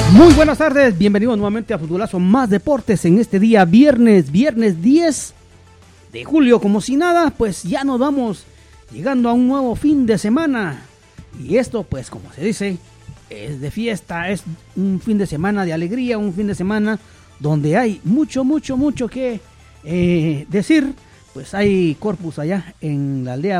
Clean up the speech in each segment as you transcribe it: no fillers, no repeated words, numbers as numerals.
Muy buenas tardes, bienvenidos nuevamente a Futbolazo Más Deportes en este día viernes 10 de julio. Como si nada, pues ya nos vamos llegando a un nuevo fin de semana. Y esto, pues como se dice, es de fiesta, es un fin de semana de alegría, un fin de semana donde hay mucho que decir. Pues hay Corpus allá en la aldea,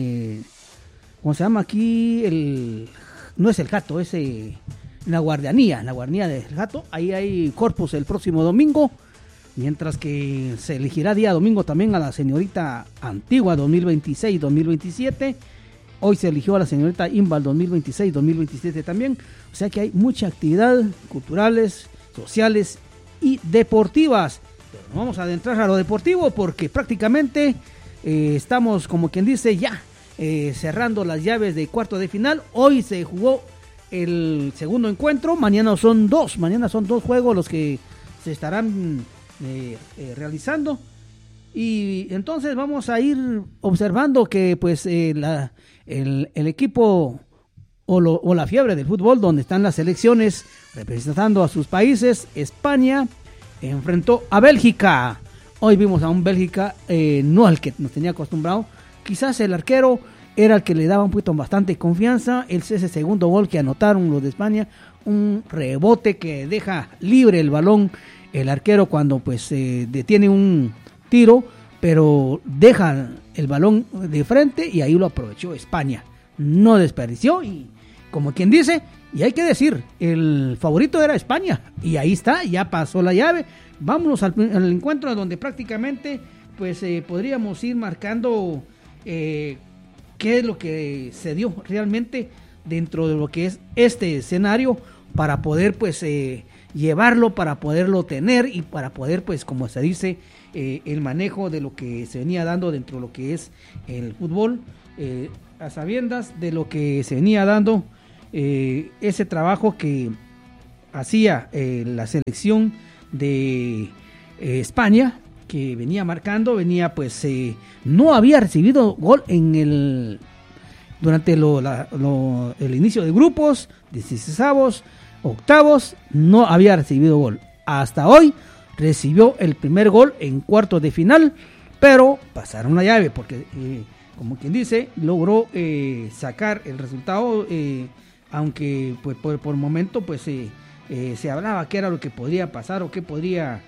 ¿cómo se llama aquí? No es el Jato, es la guardianía del Jato. Ahí hay Corpus el próximo domingo, mientras que se elegirá día domingo también a la señorita Antigua 2026-2027. Hoy se eligió a la señorita Imbal 2026-2027 también. O sea que hay mucha actividad culturales, sociales y deportivas. Pero no vamos a adentrar a lo deportivo porque prácticamente estamos, como quien dice, ya cerrando las llaves de cuarto de final. Hoy se jugó el segundo encuentro. Mañana son dos juegos los que se estarán realizando. Y entonces vamos a ir observando que pues el equipo o la fiebre del fútbol, donde están las selecciones representando a sus países. España enfrentó a Bélgica. Hoy vimos a un Bélgica no al que nos tenía acostumbrado. Quizás el arquero era el que le daba un poquito bastante confianza. Ese segundo gol que anotaron los de España, un rebote que deja libre el balón el arquero cuando pues detiene un tiro, pero deja el balón de frente y ahí lo aprovechó España. No desperdició y, como quien dice, y hay que decir, el favorito era España y ahí está, ya pasó la llave. Vámonos al encuentro donde prácticamente pues podríamos ir marcando qué es lo que se dio realmente dentro de lo que es este escenario para poder pues llevarlo, para poderlo tener y para poder pues, como se dice, el manejo de lo que se venía dando dentro de lo que es el fútbol, a sabiendas de lo que se venía dando ese trabajo que hacía la selección de España, que venía marcando, pues no había recibido gol durante el inicio de grupos, 16avos, octavos, no había recibido gol. Hasta hoy recibió el primer gol en cuartos de final, pero pasaron la llave porque, como quien dice, logró sacar el resultado, aunque pues por momento pues se hablaba que era lo que podría pasar o que podría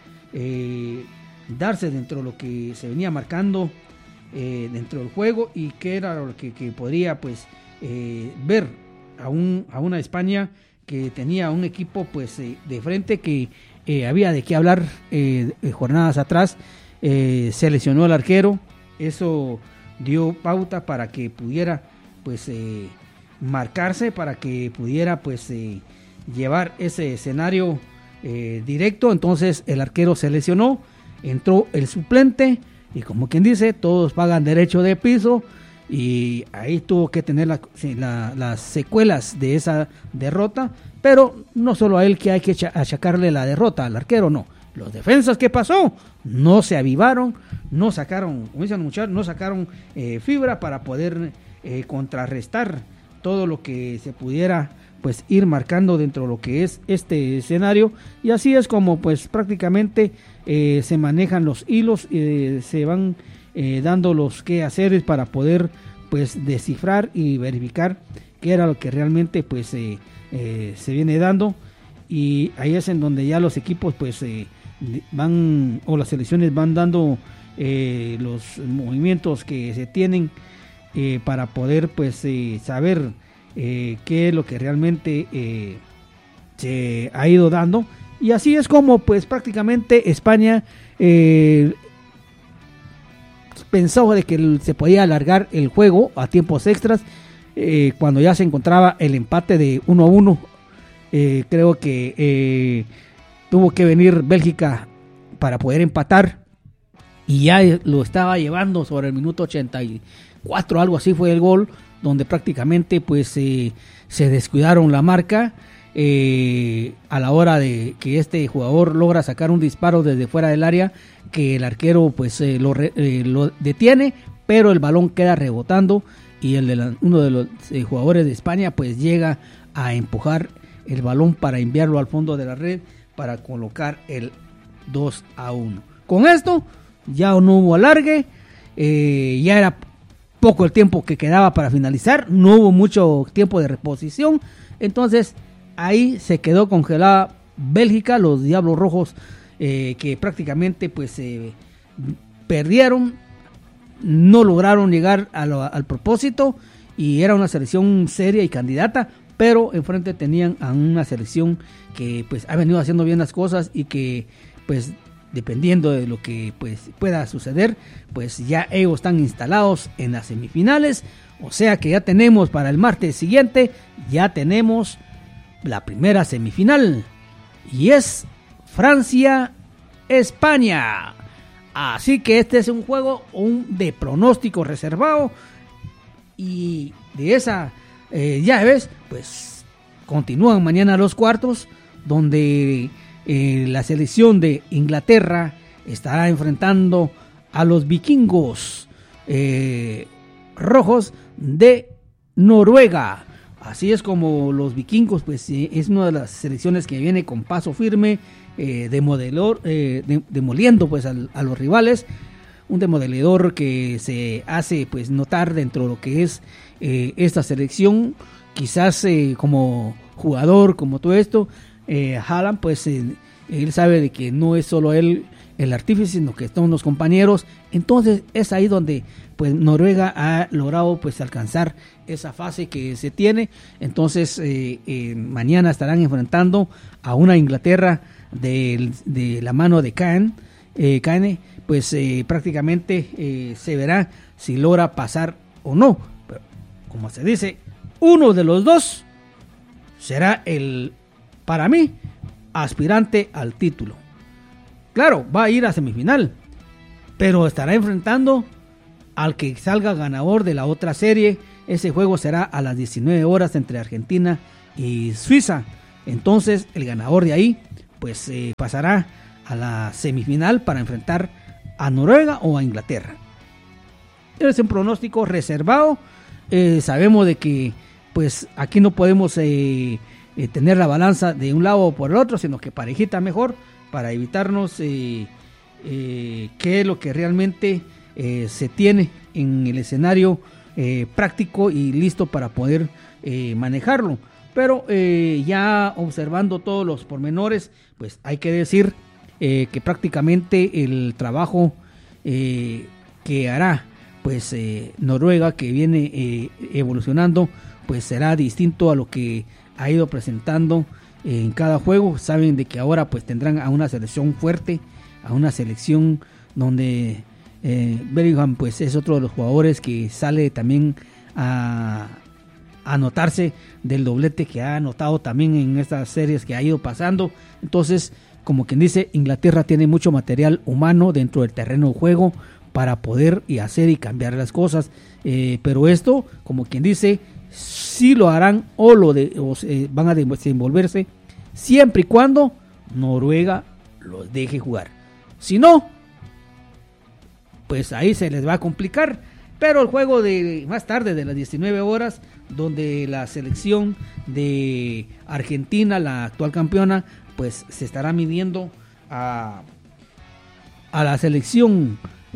darse dentro de lo que se venía marcando dentro del juego y que era lo que podría pues ver a una España que tenía un equipo pues de frente que había de qué hablar. Jornadas atrás se lesionó el arquero, eso dio pauta para que pudiera pues marcarse, para que pudiera pues llevar ese escenario directo. Entonces el arquero se lesionó, entró el suplente y, como quien dice, todos pagan derecho de piso, y ahí tuvo que tener las secuelas de esa derrota. Pero no solo a él que hay que achacarle la derrota, al arquero no. Los defensas, ¿qué pasó? No se avivaron, no sacaron, como dicen muchachos, no sacaron fibra para poder contrarrestar todo lo que se pudiera pues ir marcando dentro de lo que es este escenario. Y así es como pues prácticamente se manejan los hilos, se van dando los quehaceres para poder pues descifrar y verificar qué era lo que realmente pues se viene dando. Y ahí es en donde ya los equipos pues van, o las selecciones van dando los movimientos que se tienen para poder pues saber qué es lo que realmente se ha ido dando. Y así es como pues prácticamente España pensó de que se podía alargar el juego a tiempos extras, cuando ya se encontraba el empate de 1-1. Creo que tuvo que venir Bélgica para poder empatar y ya lo estaba llevando sobre el minuto 84, algo así fue el gol, donde prácticamente pues se descuidaron la marca a la hora de que este jugador logra sacar un disparo desde fuera del área, que el arquero pues lo detiene, pero el balón queda rebotando y uno de los jugadores de España pues llega a empujar el balón para enviarlo al fondo de la red para colocar el 2-1. Con esto ya no hubo alargue, ya era poco el tiempo que quedaba para finalizar, no hubo mucho tiempo de reposición, entonces ahí se quedó congelada Bélgica, los Diablos Rojos que prácticamente pues perdieron, no lograron llegar al propósito y era una selección seria y candidata, pero enfrente tenían a una selección que pues ha venido haciendo bien las cosas y que pues dependiendo de lo que pues pueda suceder, pues ya ellos están instalados en las semifinales, o sea que ya tenemos para el martes siguiente, ya tenemos la primera semifinal y es Francia-España. Así que este es un juego de pronóstico reservado y de esa llaves pues continúan mañana los cuartos donde la selección de Inglaterra estará enfrentando a los vikingos rojos de Noruega. Así es como los vikingos, pues es una de las selecciones que viene con paso firme, demoliendo pues a los rivales. Un demoledor que se hace pues notar dentro de lo que es esta selección. Quizás como jugador, como todo esto, Haaland pues él sabe de que no es solo él el artífice, sino que son los compañeros. Entonces es ahí donde pues Noruega ha logrado pues alcanzar esa fase que se tiene. Entonces mañana estarán enfrentando a una Inglaterra de la mano de Kane, pues prácticamente se verá si logra pasar o no. Pero, como se dice, uno de los dos será para mí, aspirante al título. Claro, va a ir a semifinal, pero estará enfrentando al que salga ganador de la otra serie. Ese juego será a las 19 horas entre Argentina y Suiza. Entonces, el ganador de ahí, pues pasará a la semifinal para enfrentar a Noruega o a Inglaterra. Es un pronóstico reservado. Sabemos de que, pues, aquí no podemos tener la balanza de un lado o por el otro, sino que parejita mejor para evitarnos qué es lo que realmente se tiene en el escenario práctico y listo para poder manejarlo. Pero ya observando todos los pormenores, pues hay que decir que prácticamente el trabajo que hará pues Noruega, que viene evolucionando, pues será distinto a lo que ha ido presentando en cada juego. Saben de que ahora pues tendrán a una selección fuerte, a una selección donde Bellingham pues es otro de los jugadores que sale también a anotarse del doblete que ha anotado también en estas series que ha ido pasando. Entonces, como quien dice, Inglaterra tiene mucho material humano dentro del terreno de juego para poder y hacer y cambiar las cosas, pero esto, como quien dice, sí lo harán o van a desenvolverse siempre y cuando Noruega los deje jugar. Si no, pues ahí se les va a complicar. Pero el juego de más tarde, de las 19 horas, donde la selección de Argentina, la actual campeona, pues se estará midiendo a la selección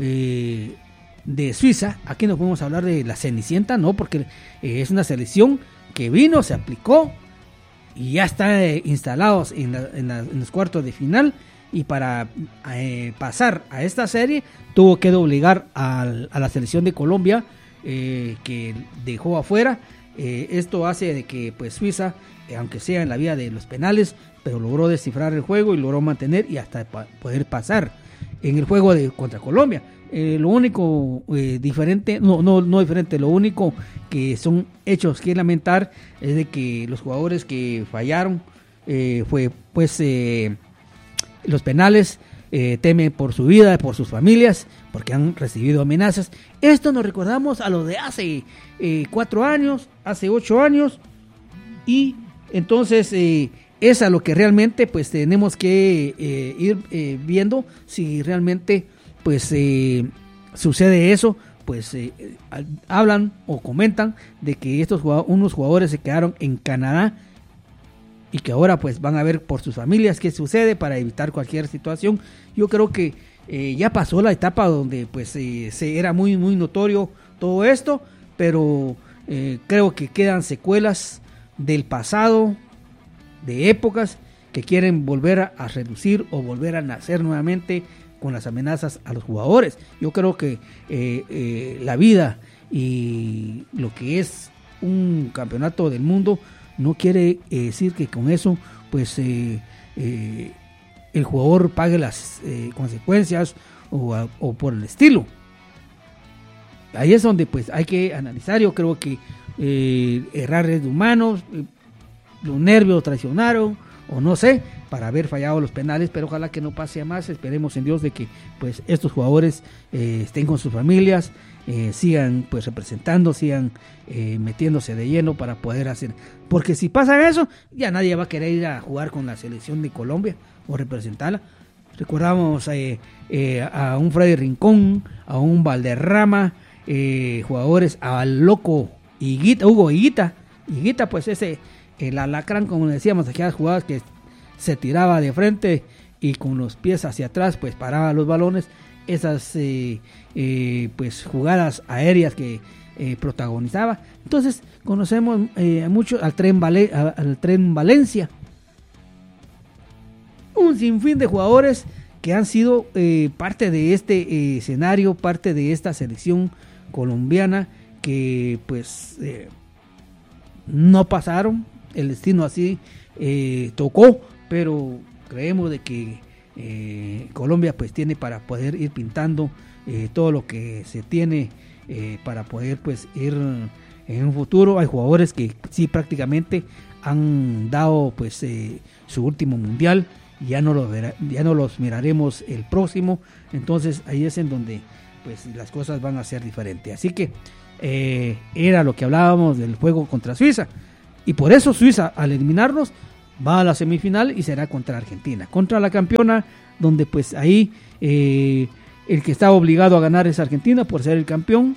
de Suiza. Aquí no podemos hablar de la Cenicienta, no, porque es una selección que vino, se aplicó y ya está instalados en los cuartos de final. Y para pasar a esta serie tuvo que doblegar a la selección de Colombia, que dejó afuera. Esto hace de que pues Suiza, aunque sea en la vía de los penales, pero logró descifrar el juego y logró mantener y hasta poder pasar en el juego contra Colombia. Lo único diferente, no diferente, lo único que son hechos que lamentar es de que los jugadores que fallaron fue pues los penales, temen por su vida, por sus familias, porque han recibido amenazas. Esto nos recordamos a lo de hace 4 años, hace 8 años, y entonces es a lo que realmente pues tenemos que ir viendo si realmente pues sucede eso. Pues hablan o comentan de que unos jugadores se quedaron en Canadá y que ahora pues van a ver por sus familias qué sucede para evitar cualquier situación. Yo creo que ya pasó la etapa donde pues se era muy notorio todo esto, pero creo que quedan secuelas del pasado, de épocas que quieren volver a reducir o volver a nacer nuevamente con las amenazas a los jugadores. Yo creo que la vida y lo que es un campeonato del mundo no quiere decir que con eso pues el jugador pague las consecuencias o por el estilo. Ahí es donde pues hay que analizar. Yo creo que errores de humanos, los nervios traicionaron o no sé, para haber fallado los penales, pero ojalá que no pase a más. Esperemos en Dios de que pues estos jugadores estén con sus familias, sigan pues representando, sigan metiéndose de lleno para poder hacer, porque si pasa eso ya nadie va a querer ir a jugar con la selección de Colombia o representarla. Recordamos a un Freddy Rincón, a un Valderrama, jugadores, al loco Hugo Higuita pues ese el alacrán, como decíamos, aquellas jugadas que se tiraba de frente y con los pies hacia atrás pues paraba los balones, esas pues jugadas aéreas que protagonizaba. Entonces conocemos mucho al Tren Valencia, un sinfín de jugadores que han sido parte de este escenario, parte de esta selección colombiana que pues no pasaron, el destino así tocó, pero creemos de que Colombia pues tiene para poder ir pintando todo lo que se tiene para poder pues ir en un futuro. Hay jugadores que sí prácticamente han dado pues su último mundial, ya no los miraremos el próximo, entonces ahí es en donde pues las cosas van a ser diferentes. Así que era lo que hablábamos del juego contra Suiza, y por eso Suiza al eliminarnos va a la semifinal y será contra Argentina, contra la campeona, donde pues ahí el que está obligado a ganar es Argentina por ser el campeón.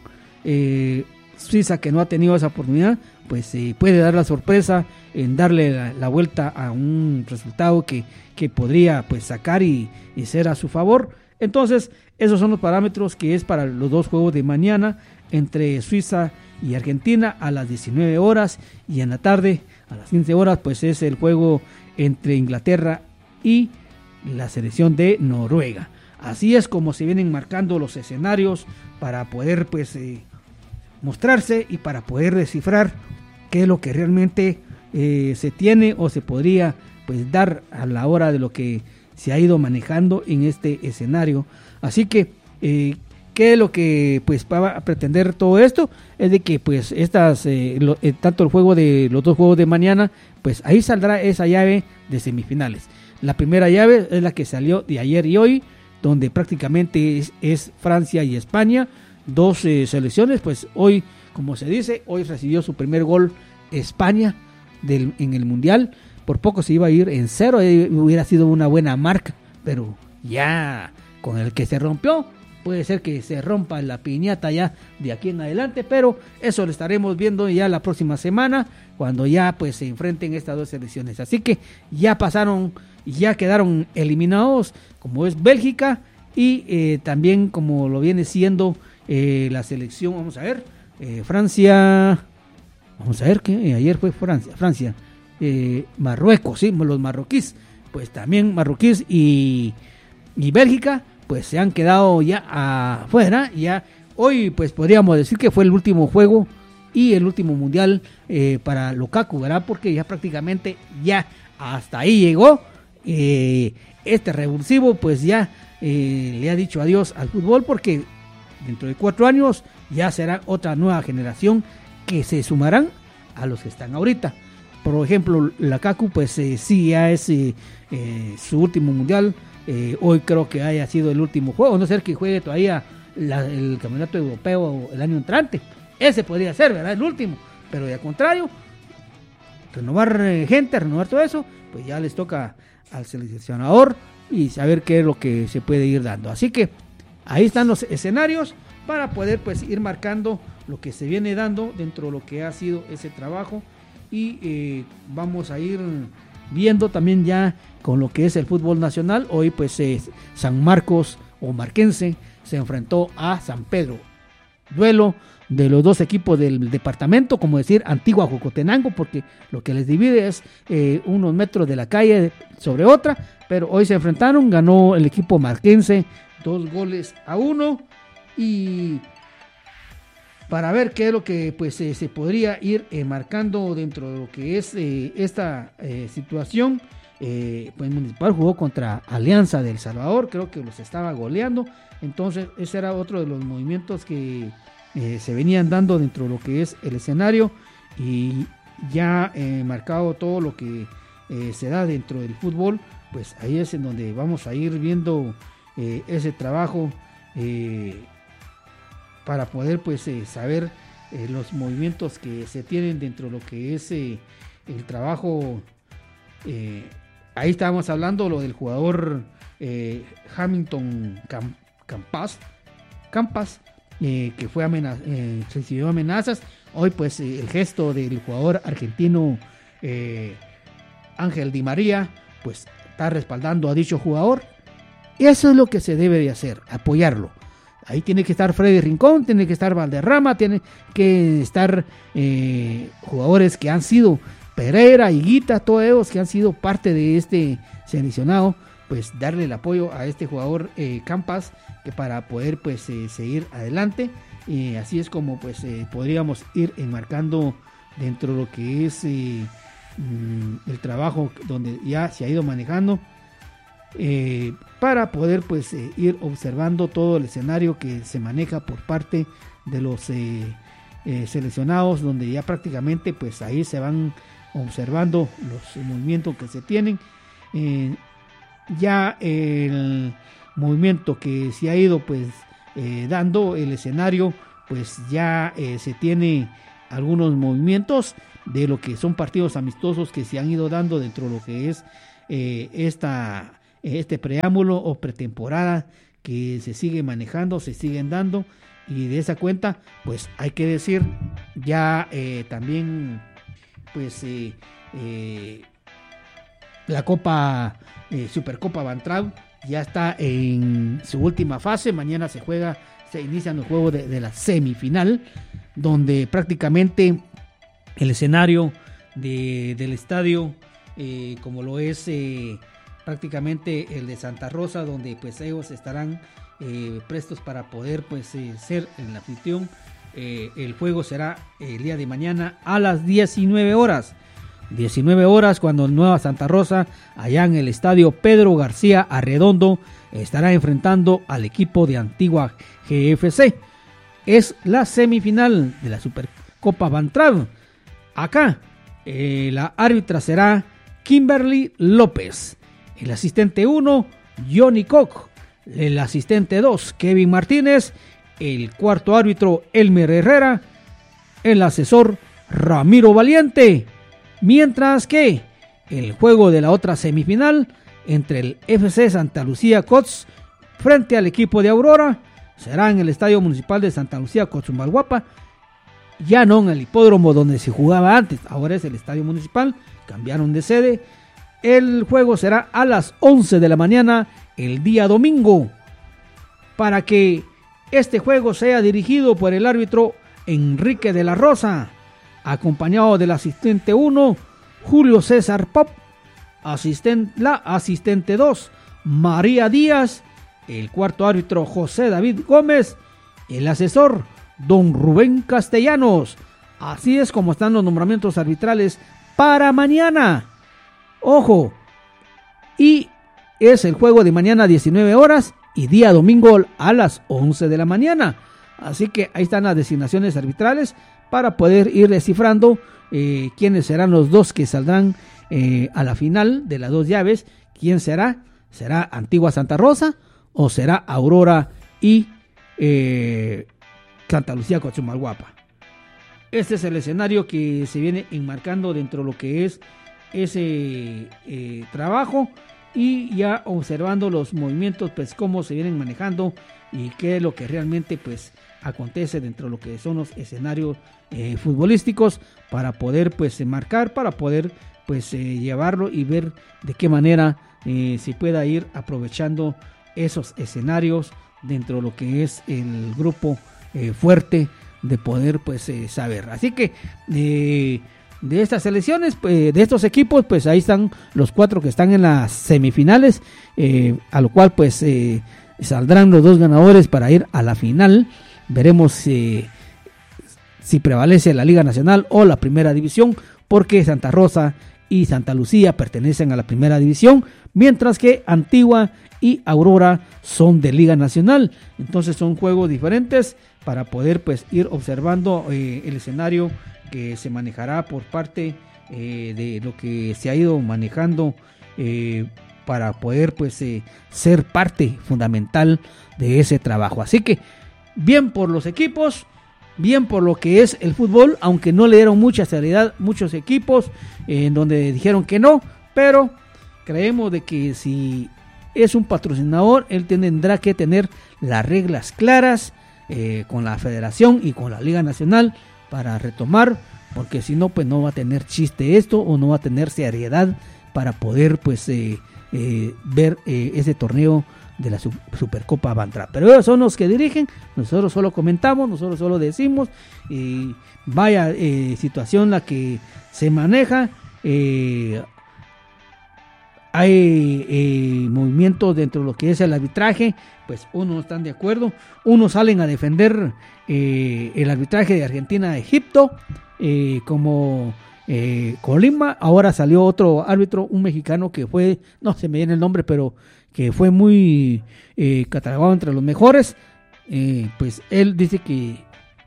Suiza, que no ha tenido esa oportunidad, pues puede dar la sorpresa en darle la vuelta a un resultado que podría pues sacar y ser a su favor. Entonces esos son los parámetros que es para los dos juegos de mañana entre Suiza y Argentina a las 19 horas, y en la tarde a las 15 horas pues es el juego entre Inglaterra y la selección de Noruega. Así es como se vienen marcando los escenarios para poder pues mostrarse y para poder descifrar qué es lo que realmente se tiene o se podría pues dar a la hora de lo que se ha ido manejando en este escenario. Así que ¿qué es lo que pues va a pretender todo esto? Es de que pues tanto el juego de los dos juegos de mañana, pues ahí saldrá esa llave de semifinales. La primera llave es la que salió de ayer y hoy, donde prácticamente es Francia y España, dos selecciones. Pues hoy, como se dice, hoy recibió su primer gol España en el Mundial. Por poco se iba a ir en 0, hubiera sido una buena marca, pero ya con el que se rompió, puede ser que se rompa la piñata ya de aquí en adelante, pero eso lo estaremos viendo ya la próxima semana, cuando ya pues se enfrenten estas dos selecciones. Así que ya pasaron, ya quedaron eliminados, como es Bélgica, y también como lo viene siendo la selección, vamos a ver, Francia, vamos a ver que ayer fue Francia, Marruecos, sí, los marroquíes, pues también marroquíes y Bélgica pues se han quedado ya afuera. Ya hoy pues podríamos decir que fue el último juego y el último mundial para Lukaku, ¿verdad? Porque ya prácticamente ya hasta ahí llegó. Este revulsivo pues ya le ha dicho adiós al fútbol, porque dentro de 4 años ya será otra nueva generación que se sumarán a los que están ahorita. Por ejemplo, Lukaku pues sí ya es su último mundial. Hoy creo que haya sido el último juego, no ser que juegue todavía el campeonato europeo el año entrante. Ese podría ser, ¿verdad? El último. Pero de al contrario, renovar gente, renovar todo eso, pues ya les toca al seleccionador y saber qué es lo que se puede ir dando. Así que ahí están los escenarios para poder pues ir marcando lo que se viene dando dentro de lo que ha sido ese trabajo, y vamos a ir viendo también ya con lo que es el fútbol nacional. Hoy pues San Marcos o Marquense se enfrentó a San Pedro. Duelo de los dos equipos del departamento, como decir Antigua Jocotenango, porque lo que les divide es unos metros de la calle sobre otra, pero hoy se enfrentaron, ganó el equipo marquense 2-1, y para ver qué es lo que pues se podría ir marcando dentro de lo que es esta situación. Pues Municipal jugó contra Alianza del Salvador, creo que los estaba goleando, entonces ese era otro de los movimientos que se venían dando dentro de lo que es el escenario, y ya marcado todo lo que se da dentro del fútbol, pues ahí es en donde vamos a ir viendo ese trabajo para poder pues saber los movimientos que se tienen dentro de lo que es el trabajo. Ahí estábamos hablando lo del jugador Hamilton Campas, que fue recibió amenazas. Hoy pues el gesto del jugador argentino Ángel Di María pues está respaldando a dicho jugador. Eso es lo que se debe de hacer, apoyarlo. Ahí tiene que estar Freddy Rincón, tiene que estar Valderrama, tiene que estar jugadores que han sido Pereira, Higuita, todos ellos que han sido parte de este seleccionado, pues darle el apoyo a este jugador Campas, que para poder pues seguir adelante. Así es como pues podríamos ir enmarcando dentro de lo que es el trabajo donde ya se ha ido manejando, para poder pues ir observando todo el escenario que se maneja por parte de los seleccionados, donde ya prácticamente pues ahí se van observando los movimientos que se tienen. Ya el movimiento que se ha ido pues dando el escenario, pues ya se tiene algunos movimientos de lo que son partidos amistosos que se han ido dando dentro de lo que es este preámbulo o pretemporada que se sigue manejando, se siguen dando, y de esa cuenta pues hay que decir ya también pues la Copa Supercopa Bantrao ya está en su última fase. Mañana se inician los juegos de la semifinal, donde prácticamente el escenario del estadio, como lo es prácticamente el de Santa Rosa, donde pues ellos estarán prestos para poder pues ser el anfitrión. El juego será el día de mañana a las 19 horas. 19 horas cuando Nueva Santa Rosa, allá en el estadio Pedro García Arredondo, estará enfrentando al equipo de Antigua GFC. Es la semifinal de la Supercopa Bantrao. Acá la árbitra será Kimberly López. El asistente 1, Johnny Koch. El asistente 2, Kevin Martínez. El cuarto árbitro, Elmer Herrera. El asesor, Ramiro Valiente. Mientras que el juego de la otra semifinal entre el FC Santa Lucía Cots frente al equipo de Aurora será en el Estadio Municipal de Santa Lucía Cochumalguapa, ya no en el hipódromo donde se jugaba antes, ahora es el Estadio Municipal, cambiaron de sede. El juego será a las 11 de la mañana el día domingo, para que este juego sea dirigido por el árbitro Enrique de la Rosa, acompañado del asistente 1, Julio César Pop, la asistente 2, María Díaz, el cuarto árbitro José David Gómez, el asesor Don Rubén Castellanos. Así es como están los nombramientos arbitrales para mañana. Ojo, y es el juego de mañana a 19 horas y día domingo a las 11 de la mañana. Así que ahí están las designaciones arbitrales para poder ir descifrando quiénes serán los dos que saldrán a la final de las dos llaves. ¿Quién será? ¿Será Antigua Santa Rosa o será Aurora y Santa Lucía Cochumalguapa? Este es el escenario que se viene enmarcando dentro de lo que es ese trabajo, y ya observando los movimientos, pues cómo se vienen manejando y qué es lo que realmente pues acontece dentro de lo que son los escenarios futbolísticos, para poder pues marcar, para poder pues llevarlo y ver de qué manera se pueda ir aprovechando esos escenarios dentro de lo que es el grupo fuerte de poder pues saber. Así que de estas selecciones, de estos equipos, pues ahí están los 4 que están en las semifinales, a lo cual pues saldrán los 2 ganadores para ir a la final. Veremos si prevalece la Liga Nacional o la Primera División, porque Santa Rosa y Santa Lucía pertenecen a la Primera División, mientras que Antigua y Aurora son de Liga Nacional. Entonces son juegos diferentes para poder pues ir observando el escenario que se manejará por parte de lo que se ha ido manejando para poder pues ser parte fundamental de ese trabajo. Así que bien por los equipos, bien por lo que es el fútbol, aunque no le dieron mucha seriedad muchos equipos en donde dijeron que no, pero creemos de que si es un patrocinador, él tendrá que tener las reglas claras con la federación y con la Liga Nacional para retomar, porque si no, pues no va a tener chiste esto, o no va a tener seriedad para poder pues ver ese torneo de la Supercopa Bantra. Pero ellos son los que dirigen, nosotros solo comentamos, nosotros solo decimos, vaya situación la que se maneja. Hay movimientos dentro de lo que es el arbitraje, pues unos están de acuerdo, unos salen a defender el arbitraje de Argentina a Egipto, como Colima. Ahora salió otro árbitro, un mexicano que fue, no se me viene el nombre, pero que fue muy catalogado entre los mejores. Pues él dice que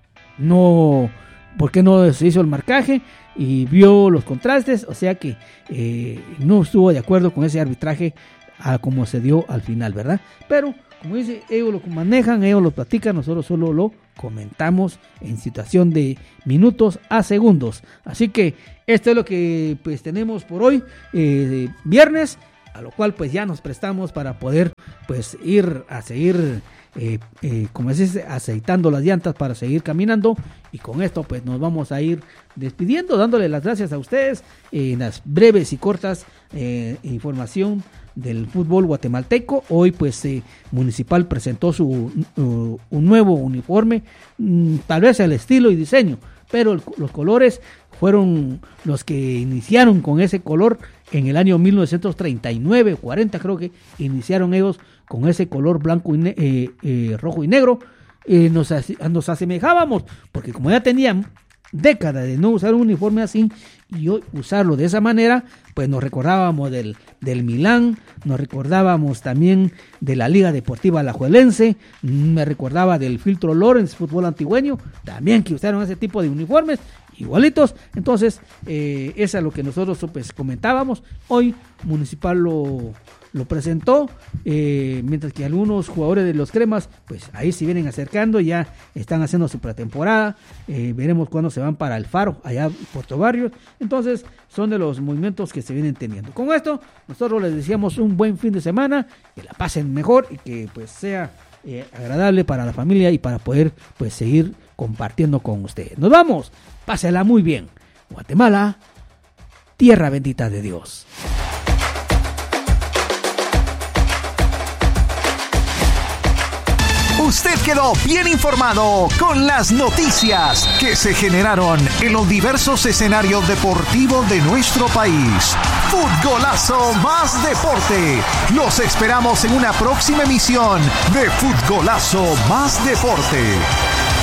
no, ¿por qué no se hizo el marcaje? Y vio los contrastes, o sea que no estuvo de acuerdo con ese arbitraje a como se dio al final, ¿verdad? Pero como dice, ellos lo manejan, ellos lo platican, nosotros solo lo comentamos en situación de minutos a segundos. Así que esto es lo que pues tenemos por hoy, viernes, a lo cual pues ya nos prestamos para poder pues ir a seguir como se dice, aceitando las llantas para seguir caminando, y con esto pues nos vamos a ir despidiendo, dándole las gracias a ustedes en las breves y cortas información del fútbol guatemalteco. Hoy pues Municipal presentó un nuevo uniforme, tal vez el estilo y diseño, pero los colores fueron los que iniciaron con ese color en el año 1939, 40 creo que iniciaron ellos con ese color blanco y rojo y negro. Nos asemejábamos, porque como ya tenían décadas de no usar un uniforme así, y hoy usarlo de esa manera, pues nos recordábamos del Milán, nos recordábamos también de la Liga Deportiva Alajuelense, me recordaba del Filtro Lawrence, fútbol antigüeño, también que usaron ese tipo de uniformes igualitos. Entonces eso es lo que nosotros pues comentábamos. Hoy Municipal lo presentó, mientras que algunos jugadores de los Cremas pues ahí se vienen acercando, ya están haciendo su pretemporada. Veremos cuándo se van para el Faro, allá en Puerto Barrios. Entonces son de los movimientos que se vienen teniendo. Con esto nosotros les deseamos un buen fin de semana, que la pasen mejor y que pues sea agradable para la familia y para poder pues seguir compartiendo con ustedes. Nos vamos, pásela muy bien. Guatemala, tierra bendita de Dios. Usted quedó bien informado con las noticias que se generaron en los diversos escenarios deportivos de nuestro país. Futgolazo más deporte. Los esperamos en una próxima emisión de Futgolazo más deporte.